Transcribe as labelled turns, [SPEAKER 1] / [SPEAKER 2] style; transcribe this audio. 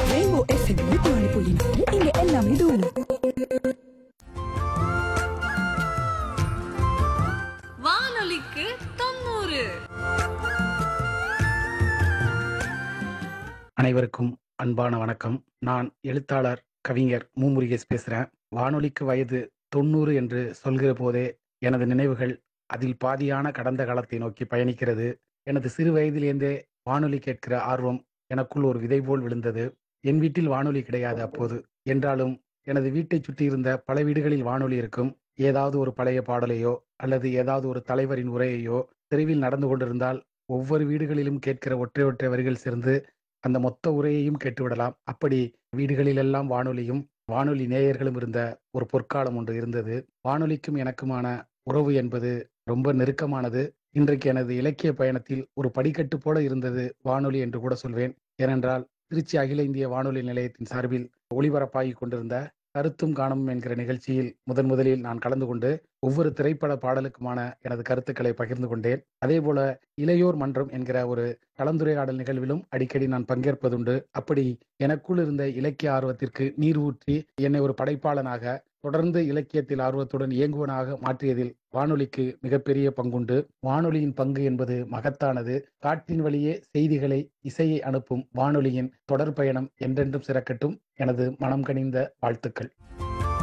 [SPEAKER 1] Rainbow FM 104.4 இங்க எல்லாமே தூளு.
[SPEAKER 2] வானொலிக்கு 90.
[SPEAKER 3] அனைவருக்கும் அன்பான வணக்கம். நான் எழுத்தாளர் கவிஞர் முருகேஷ் பேசுறேன். வானொலிக்கு வயது 90 என்று சொல்கிற போதே எனது நினைவுகள் அதில் பாதியான கடந்த காலத்தை நோக்கி பயணிக்கிறது. எனது சிறு வயதிலேருந்தே வானொலி கேட்கிற ஆர்வம் எனக்குள் ஒரு விதை போல் விழுந்தது. என் வீட்டில் வானொலி கிடையாது அப்போது. என்றாலும் எனது வீட்டை சுற்றி இருந்த பல வீடுகளில் வானொலி இருக்கும். ஏதாவது ஒரு பழைய பாடலையோ அல்லது ஏதாவது ஒரு தலைவரின் உரையையோ தெருவில் நடந்து கொண்டிருந்தால் ஒவ்வொரு வீடுகளிலும் கேட்கிற ஒற்றை ஒற்றை வரிகள் சேர்ந்து அந்த மொத்த உரையையும் கேட்டுவிடலாம். அப்படி வீடுகளிலெல்லாம் வானொலியும் வானொலி நேயர்களும் இருந்த ஒரு பொற்காலம் ஒன்று இருந்தது. வானொலிக்கும் எனக்குமான உறவு என்பது ரொம்ப நெருக்கமானது. இன்றைக்கு எனது இலக்கிய பயணத்தில் ஒரு படிக்கட்டு போல இருந்தது வானொலி என்று கூட சொல்வேன். ஏனென்றால் திருச்சி அகில இந்திய வானொலி நிலையத்தின் சார்பில் ஒளிபரப்பாகிக் கொண்டிருந்த கருத்தும் காணமும் என்கிற நிகழ்ச்சியில் முதலில் நான் கலந்து கொண்டு ஒவ்வொரு திரைப்பட பாடலுக்குமான எனது கருத்துக்களை பகிர்ந்து கொண்டேன். அதேபோல இளையோர் மன்றம் என்கிற ஒரு கலந்துரையாடல் நிகழ்விலும் அடிக்கடி நான் பங்கேற்பதுண்டு. அப்படி எனக்குள் இருந்த இலக்கிய ஆர்வத்திற்கு நீர் ஊற்றி என்னை ஒரு படைப்பாளனாக தொடர்ந்து இலக்கியத்தில் ஆர்வத்துடன் இயங்குவனாக மாற்றியதில் வானொலிக்கு மிகப்பெரிய பங்குண்டு. வானொலியின் பங்கு என்பது மகத்தானது. காற்றின் வழியே செய்திகளை, இசையை அனுப்பும் வானொலியின் தொடர் பயணம் என்றென்றும் சிறக்கட்டும். எனது மனம் கனிந்த வாழ்த்துக்கள்.